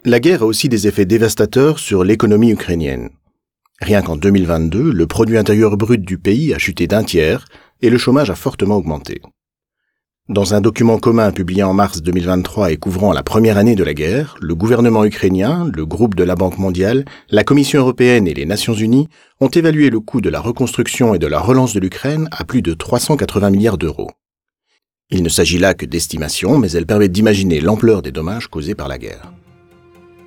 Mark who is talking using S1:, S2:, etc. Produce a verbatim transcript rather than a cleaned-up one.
S1: La guerre a aussi des effets dévastateurs sur l'économie ukrainienne. Rien qu'en deux mille vingt-deux, le produit intérieur brut du pays a chuté d'un tiers et le chômage a fortement augmenté. Dans un document commun publié en mars deux mille vingt-trois et couvrant la première année de la guerre, le gouvernement ukrainien, le groupe de la Banque mondiale, la Commission européenne et les Nations unies ont évalué le coût de la reconstruction et de la relance de l'Ukraine à plus de trois cent quatre-vingts milliards d'euros. Il ne s'agit là que d'estimations, mais elles permettent d'imaginer l'ampleur des dommages causés par la guerre.